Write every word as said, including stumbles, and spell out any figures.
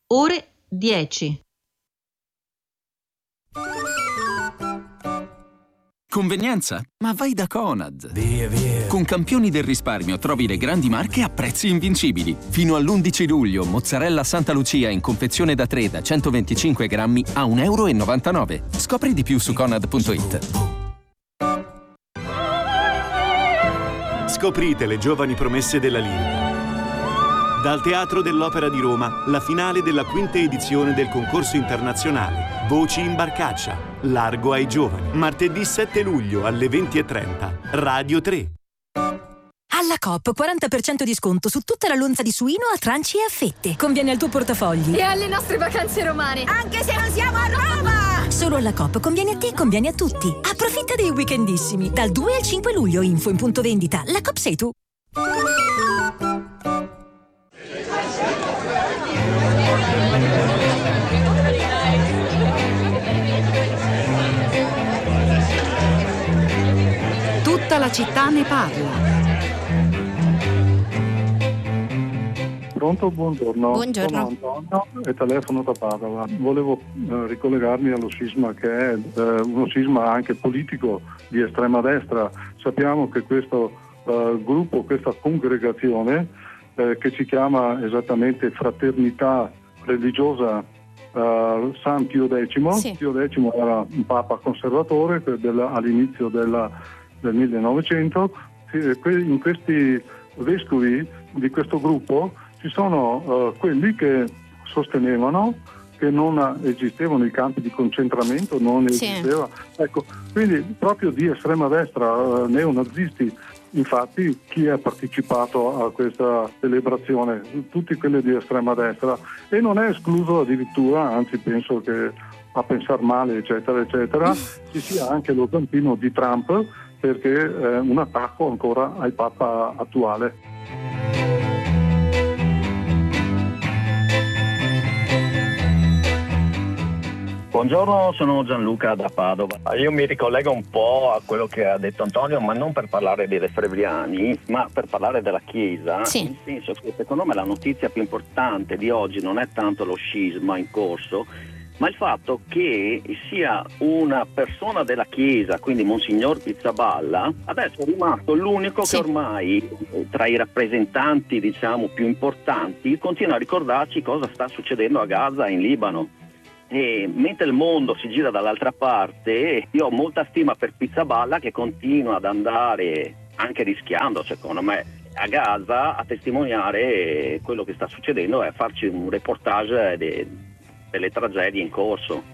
ore dieci. Convenienza? Ma vai da Conad! Via, via! Con Campioni del risparmio trovi le grandi marche a prezzi invincibili. Fino all'undici luglio, mozzarella Santa Lucia in confezione da tre da centoventicinque grammi a un euro e novantanove. Scopri di più su conad punto it. Scoprite le giovani promesse della lirica. Dal Teatro dell'Opera di Roma, la finale della quinta edizione del concorso internazionale Voci in Barcaccia, Largo ai giovani. Martedì sette luglio alle venti e trenta, Radio tre. Alla Coop quaranta per cento di sconto su tutta la lonza di suino a tranci e a fette. Conviene al tuo portafogli. E alle nostre vacanze romane. Anche se non siamo a Roma! Solo alla Coop conviene a te e conviene a tutti. Approfitta dei weekendissimi. Dal due al cinque luglio, info in punto vendita. La Coop sei tu. Tutta la città ne parla. Pronto, buongiorno. Buongiorno. Sono Antonio e telefono da Padova. Volevo eh, ricollegarmi allo sisma che è eh, uno sisma anche politico di estrema destra. Sappiamo che questo eh, gruppo, questa congregazione eh, che si chiama esattamente Fraternità Religiosa eh, San Pio X, Sì. Pio X era un papa conservatore del, all'inizio della, del millenovecento. In questi vescovi di questo gruppo ci sono uh, quelli che sostenevano che non esistevano i campi di concentramento, non Sì. esisteva. Ecco, quindi proprio di estrema destra, uh, neonazisti, infatti chi ha partecipato a questa celebrazione? Tutti quelli di estrema destra, e non è escluso addirittura, anzi penso che a pensar male eccetera eccetera, ci sia anche lo zampino di Trump, perché è un attacco ancora al Papa attuale. Buongiorno, sono Gianluca da Padova. Io mi ricollego un po' a quello che ha detto Antonio, ma non per parlare dei lefebvriani, ma per parlare della Chiesa. Sì. Nel senso che secondo me la notizia più importante di oggi non è tanto lo scisma in corso, ma il fatto che sia una persona della Chiesa, quindi Monsignor Pizzaballa, adesso è rimasto l'unico Sì. che ormai tra i rappresentanti, diciamo, più importanti continua a ricordarci cosa sta succedendo a Gaza e in Libano. E mentre il mondo si gira dall'altra parte, io ho molta stima per Pizzaballa, che continua ad andare, anche rischiando secondo me, a Gaza a testimoniare quello che sta succedendo e a farci un reportage de- delle tragedie in corso.